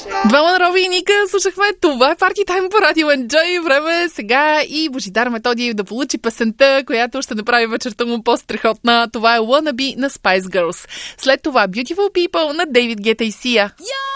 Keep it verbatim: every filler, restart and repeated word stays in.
Двама на Роби и Ника слушахме. Това е Party Time по Радио Enjoy. Време е сега и Божидар Методиев да получи песента, която ще направи вечерта му по-страхотна. Това е Wanna Be на Spice Girls. След това Beautiful People на Дейвид Гета и Сия.